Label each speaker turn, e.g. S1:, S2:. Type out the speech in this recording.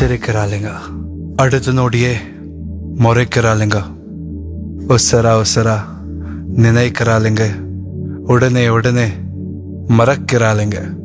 S1: சிரிக்கிறாளுங்க, அடுத்த நொடியே முறைக்கிறாளுங்க, உசரா உசரா நினைக்கிறாளுங்க, உடனே உடனே மறக்கிறாளுங்க.